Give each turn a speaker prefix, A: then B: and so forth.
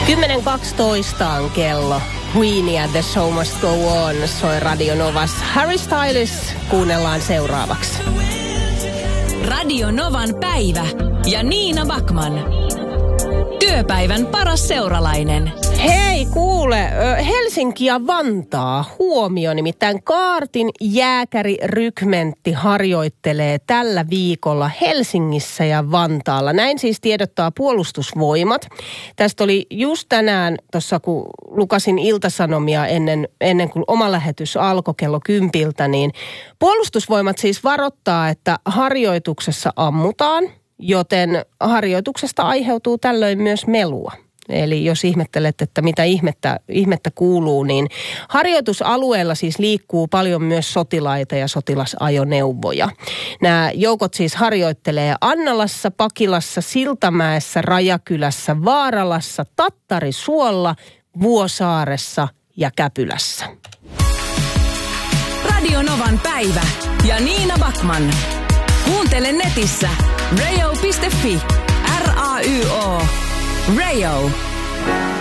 A: 10.12 on kello. Queenie ja The Show Must Go On soi Radio Novas. Harry Styles kuunnellaan seuraavaksi.
B: Radio Novan päivä ja Niina Backman. Työpäivän paras seuralainen.
A: Hei kuule, Helsinki ja Vantaa huomio, nimittäin kaartin jääkärirykmentti harjoittelee tällä viikolla Helsingissä ja Vantaalla. Näin siis tiedottaa Puolustusvoimat. Tästä oli just tänään, tuossa kun lukasin Ilta-Sanomia ennen kuin oma lähetys alkoi kello 10, niin Puolustusvoimat siis varoittaa, että harjoituksessa ammutaan, joten harjoituksesta aiheutuu tällöin myös melua. Eli jos ihmettelet, että mitä ihmettä kuuluu, niin harjoitusalueella siis liikkuu paljon myös sotilaita ja sotilasajoneuvoja. Nämä joukot siis harjoittelee Annalassa, Pakilassa, Siltamäessä, Rajakylässä, Vaaralassa, Tattarisuolla, Vuosaaressa ja Käpylässä.
B: Radio Novan päivä ja Niina Backman. Kuuntele netissä rayo.fi. RAYO. Rayo.